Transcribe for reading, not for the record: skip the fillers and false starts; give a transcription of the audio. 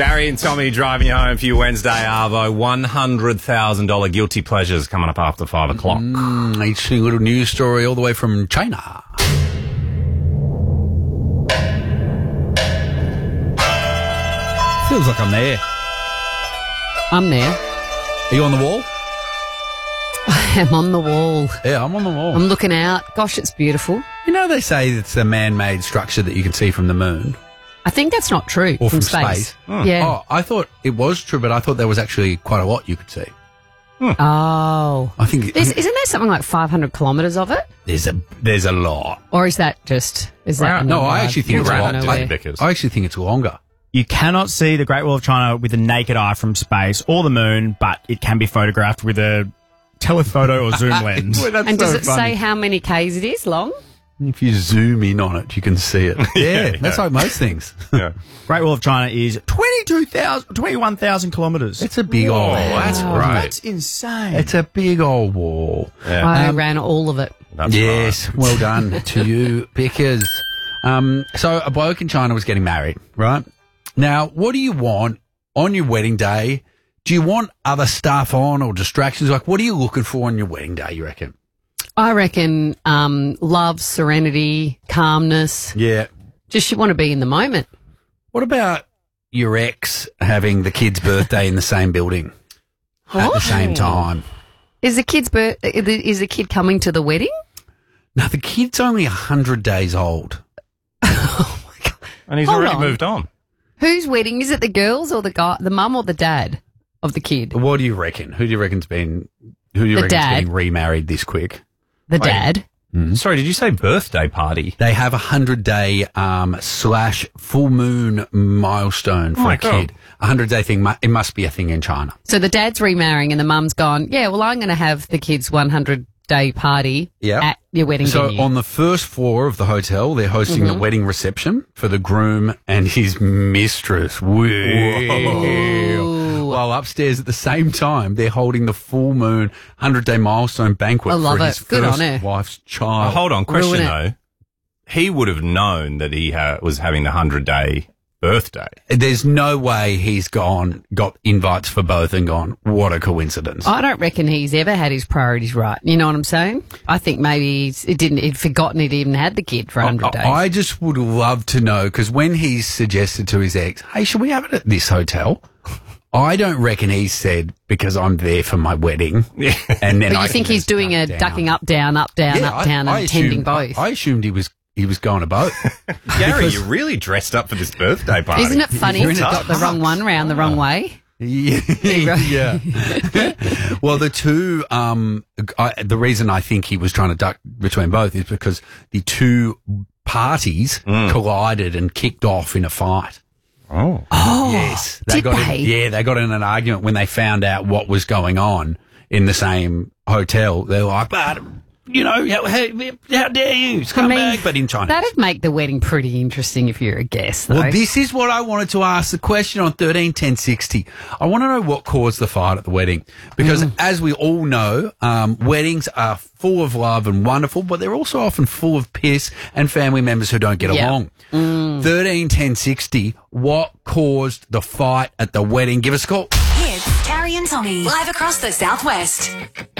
Gary and Tommy driving you home for your Wednesday Arvo. $100,000 guilty pleasures coming up after 5 o'clock. Interesting little news story all the way from China. Feels like I'm there. I'm there. Are you on the wall? I'm on the wall. Yeah, I'm on the wall. I'm looking out. Gosh, it's beautiful. You know, they say it's a man-made structure that you can see from the moon. I think that's not true. Or from space. Yeah. Oh, I thought it was true, but I thought there was actually quite a lot you could see. Oh. I think Isn't there something like 500 kilometres of it? there's a lot. Or is that just... Is that No, I actually think it's You're longer. right, Vickers. I actually think it's longer. You cannot see the Great Wall of China with the naked eye from space or the moon, but it can be photographed with a telephoto or zoom lens. And does it say how many Ks it is long? If you zoom in on it, you can see it. Yeah, that's like most things. Yeah. Great Wall of China is 21,000 kilometres. It's a big old. That's great. That's insane. It's a big old wall. Yeah. I ran all of it. That's Yes, right. well done to you, Pickers. So a bloke in China was getting married, right? Now, what do you want on your wedding day? Do you want other stuff on or distractions? Like, what are you looking for on your wedding day, you reckon? I reckon love, serenity, calmness. Yeah. Just you want to be in the moment. What about your ex having the kid's birthday in the same building at the What? same time? Is the kid coming to the wedding? No, the kid's only 100 days old. And he's Hold already on. moved on. Whose wedding? Is it the girls or the guy, the mum or the dad of the kid? What do you reckon? Who do you reckon's dad. getting remarried this quick? The Wait. dad. Sorry, did you say birthday party? They have 100-day / full moon milestone for my a kid. 100-day thing. It must be a thing in China. So the dad's remarrying and the mum's gone, yeah, well, I'm going to have the kid's 100-day party Yeah. at your wedding So venue. on the first floor of the hotel, they're hosting the wedding reception for the groom and his mistress. Whoa. While upstairs at the same time, they're holding the full moon 100-day milestone banquet I love for it. his Good first on her. wife's Oh, child. hold on, question Ruin it. though. He would have known that he was having the 100-day birthday. There's no way he's got invites for both and gone, what a coincidence. I don't reckon he's ever had his priorities right. You know what I'm saying? I think maybe he'd forgotten he'd even had the kid for 100 days. I just would love to know, because when he's suggested to his ex, hey, should we have it at this hotel? I don't reckon he said, because I'm there for my wedding. Yeah. And then but I you think can he's doing a duck down. ducking up, down, up, down, Yeah, up, down, and attending both? I assumed he was going to both. Gary, you're really dressed up for this birthday party. Isn't it funny You're if in you a got the wrong one round the wrong way? Yeah. Yeah. Well, the two, the reason I think he was trying to duck between both is because the two parties collided and kicked off in a fight. Oh. Oh, Yes. did got they? they got in an argument when they found out what was going on in the same hotel. They were like, but, you know, how dare you? Scumbag. But in China. That'd make the wedding pretty interesting if you're a guest, though. Well, this is what I wanted to ask the question on 131060. I want to know what caused the fight at the wedding. Because as we all know, weddings are full of love and wonderful, but they're also often full of piss and family members who don't get Yeah. along. 131060, what caused the fight at the wedding? Give us a call. Hits Carrie and Tommy live across the Southwest.